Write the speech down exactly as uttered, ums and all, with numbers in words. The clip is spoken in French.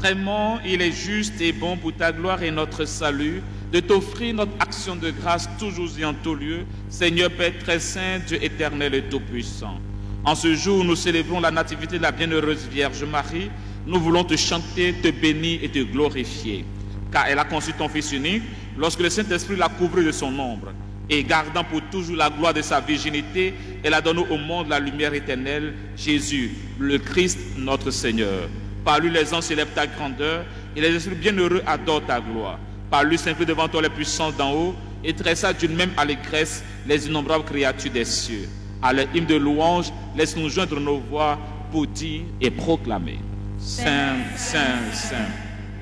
Vraiment, il est juste et bon pour ta gloire et notre salut de t'offrir notre action de grâce toujours et en tout lieu, Seigneur Père très saint, Dieu éternel et tout-puissant. En ce jour, nous célébrons la nativité de la bienheureuse Vierge Marie. Nous voulons te chanter, te bénir et te glorifier. Car elle a conçu ton Fils unique lorsque le Saint-Esprit l'a couvert de son ombre. Et gardant pour toujours la gloire de sa virginité, elle a donné au monde la lumière éternelle, Jésus, le Christ, notre Seigneur. Par lui, les anges célèbrent ta grandeur et les esprits bienheureux adorent ta gloire. Par lui, s'inclinent devant toi les puissances d'en haut et tressent d'une même allégresse les innombrables créatures des cieux. À leur hymne de louange, laisse-nous joindre nos voix pour dire et proclamer. Saint, Saint, Saint.